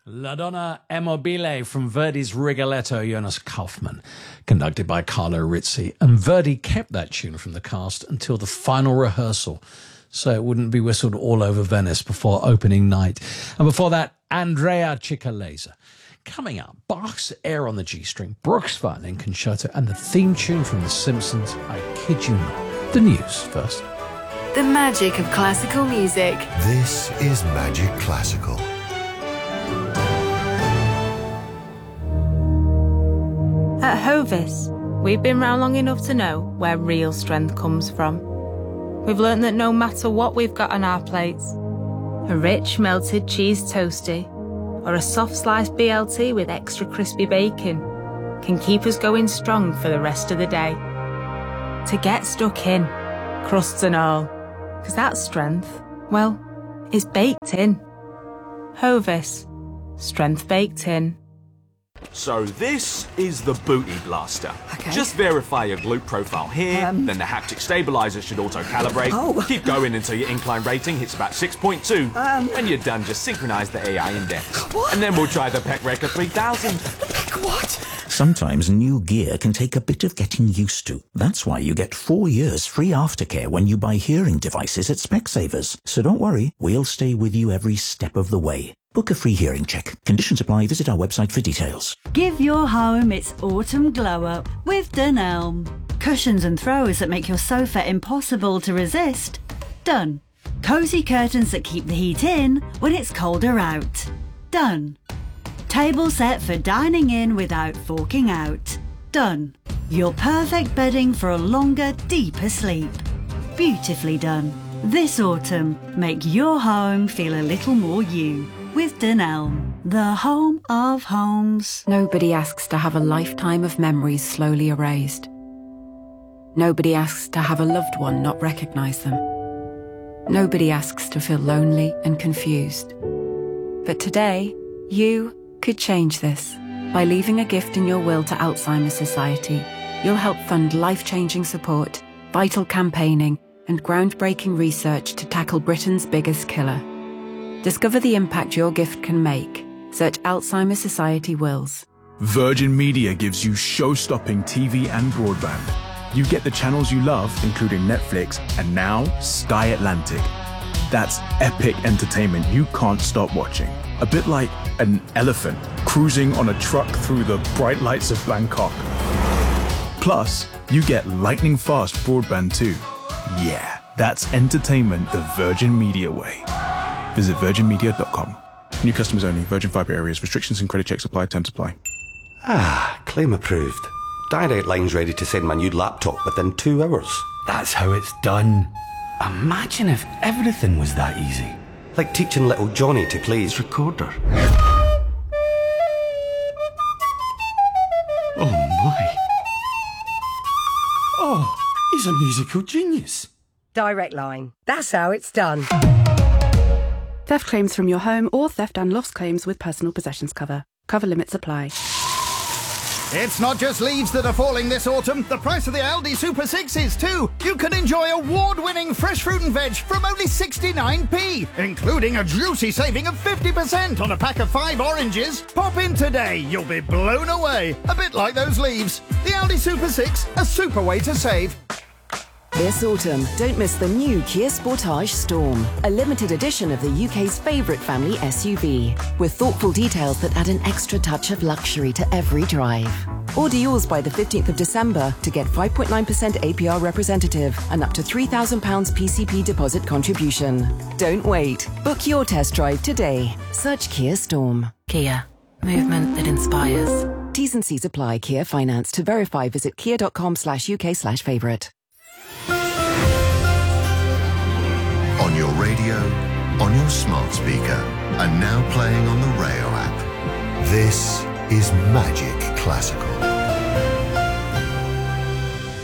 La Donna è Mobile from Verdi's Rigoletto, Jonas Kaufmann, conducted by Carlo Rizzi. And Verdi kept that tune from the cast until the final rehearsal, so it wouldn't be whistled all over Venice before opening night. And before that, Andrea Cicalesa. Coming up, Bach's Air on the G-string, Brooks Violin Concerto, and the theme tune from The Simpsons, I kid you not. The news first. The magic of classical music. This is Magic Classical. At Hovis, we've been round long enough to know where real strength comes from. We've learnt that no matter what we've got on our plates, a rich melted cheese toastie or a soft sliced BLT with extra crispy bacon can keep us going strong for the rest of the day. To get stuck in, crusts and all, because that strength, well, is baked in. Hovis, strength baked in. So this is the Booty Blaster. Okay. Just verify your glute profile here, then the haptic stabilizer should auto-calibrate. Oh. Keep going until your incline rating hits about 6.2. When you're done, just synchronize the AI index. What? And then we'll try the Peck Record 3000. What? Sometimes new gear can take a bit of getting used to. That's why you get 4 years free aftercare when you buy hearing devices at Specsavers. So don't worry, we'll stay with you every step of the way. Book a free hearing check. Conditions apply. Visit our website for details. Give your home its autumn glow-up with Dunelm. Cushions and throws that make your sofa impossible to resist. Done. Cosy curtains that keep the heat in when it's colder out. Done. Table set for dining in without forking out. Done. Your perfect bedding for a longer, deeper sleep. Beautifully done. This autumn, make your home feel a little more you. With Dunelm, the home of homes. Nobody asks to have a lifetime of memories slowly erased. Nobody asks to have a loved one not recognise them. Nobody asks to feel lonely and confused. But today, you could change this. By leaving a gift in your will to Alzheimer's Society, you'll help fund life-changing support, vital campaigning, and groundbreaking research to tackle Britain's biggest killer. Discover the impact your gift can make. Search Alzheimer's Society Wills. Virgin Media gives you show-stopping TV and broadband. You get the channels you love, including Netflix, and now Sky Atlantic. That's epic entertainment you can't stop watching. A bit like an elephant cruising on a truck through the bright lights of Bangkok. Plus, you get lightning-fast broadband too. Yeah, that's entertainment the Virgin Media way. Visit virginmedia.com. New customers only. Virgin Fibre areas. Restrictions and credit checks apply. Terms apply. Claim approved. Direct Line's ready to send my new laptop within 2 hours. That's how it's done. Imagine if everything was that easy. Like teaching little Johnny to play his recorder. Oh my. Oh, he's a musical genius. Direct Line. That's how it's done. Theft claims from your home or theft and loss claims with personal possessions cover. Cover limits apply. It's not just leaves that are falling this autumn. The price of the Aldi Super 6 is too. You can enjoy award-winning fresh fruit and veg from only 69p, including a juicy saving of 50% on a pack of 5 oranges. Pop in today. You'll be blown away. A bit like those leaves. The Aldi Super 6, a super way to save. This autumn, don't miss the new Kia Sportage Storm, a limited edition of the UK's favourite family SUV, with thoughtful details that add an extra touch of luxury to every drive. Order yours by the 15th of December to get 5.9% APR representative and up to £3,000 PCP deposit contribution. Don't wait. Book your test drive today. Search Kia Storm. Kia. Movement that inspires. T's and C's apply. Kia Finance. To verify, visit kia.com/UK/favourite. On your radio, on your smart speaker, and now playing on the Rayo app. This is Magic Classical.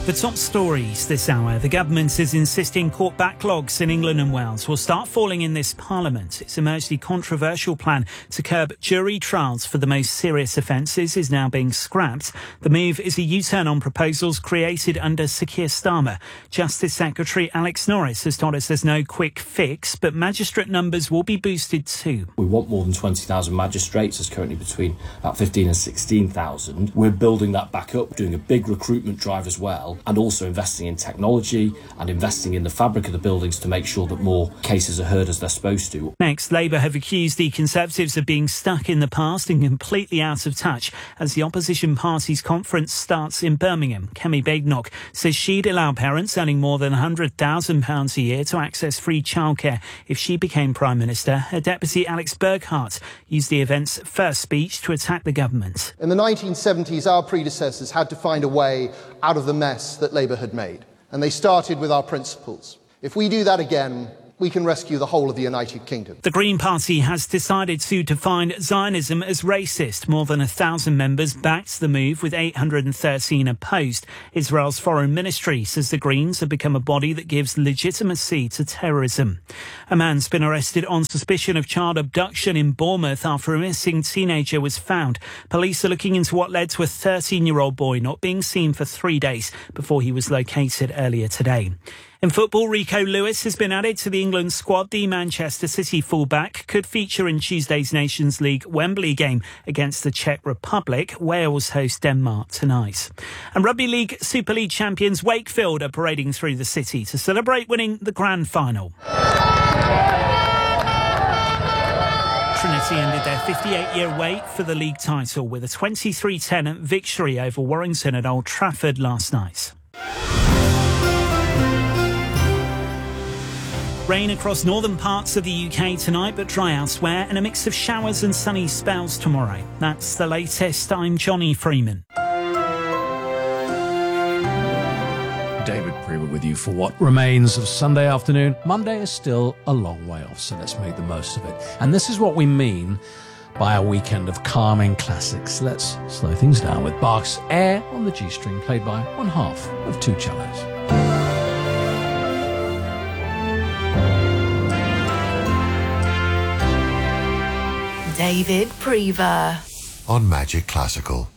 The top stories this hour. The government is insisting court backlogs in England and Wales will start falling in this parliament. It's emerged the controversial plan to curb jury trials for the most serious offences is now being scrapped. The move is a U-turn on proposals created under Sir Keir Starmer. Justice Secretary Alex Norris has told us there's no quick fix, but magistrate numbers will be boosted too. We want more than 20,000 magistrates. There's currently between about 15 and 16,000. We're building that back up, doing a big recruitment drive as well, and also investing in technology and investing in the fabric of the buildings to make sure that more cases are heard as they're supposed to. Next, Labour have accused the Conservatives of being stuck in the past and completely out of touch as the opposition party's conference starts in Birmingham. Kemi Badenoch says she'd allow parents earning more than £100,000 a year to access free childcare if she became Prime Minister. Her deputy Alex Burghardt used the event's first speech to attack the government. In the 1970s, our predecessors had to find a way out of the mess that Labour had made, and they started with our principles. If we do that again, we can rescue the whole of the United Kingdom. The Green Party has decided to define Zionism as racist. More than 1,000 members backed the move, with 813 opposed. Israel's foreign ministry says the Greens have become a body that gives legitimacy to terrorism. A man's been arrested on suspicion of child abduction in Bournemouth after a missing teenager was found. Police are looking into what led to a 13-year-old boy not being seen for 3 days before he was located earlier today. In football, Rico Lewis has been added to the England squad. The Manchester City fullback could feature in Tuesday's Nations League Wembley game against the Czech Republic. Wales host Denmark tonight. And Rugby League Super League champions Wakefield are parading through the city to celebrate winning the grand final. Trinity ended their 58-year wait for the league title with a 23-10 victory over Warrington at Old Trafford last night. Rain across northern parts of the UK tonight, but dry elsewhere, and a mix of showers and sunny spells tomorrow. That's the latest. I'm Johnny Freeman. David Preber with you for what remains of Sunday afternoon. Monday is still a long way off, so let's make the most of it. And this is what we mean by a weekend of calming classics. Let's slow things down with Bach's Air on the G-string, played by one half of two cellos. David Prever on Magic Classical.